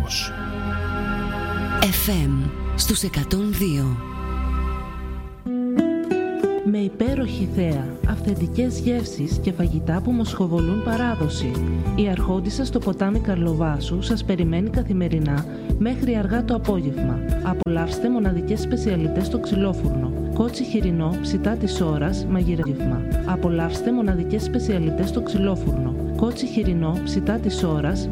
Γιώργος. FM στους 102. Με υπέροχη θέα, αυθεντικές γεύσεις και φαγητά που μοσχοβολούν παράδοση. Η Αρχόντισσα στο ποτάμι Καρλοβάσου σας περιμένει καθημερινά μέχρι αργά το απόγευμα. Απολαύστε μοναδικές σπεσιαλιτές στο ξυλόφουρνο. Κότσι χοιρινό, ψητά της ώρας, μαγειρεύμα. Απολαύστε μοναδικές σπεσιαλιτές στο ξυλόφουρνο. Κότσι χοιρινό, ψητά της ώρας,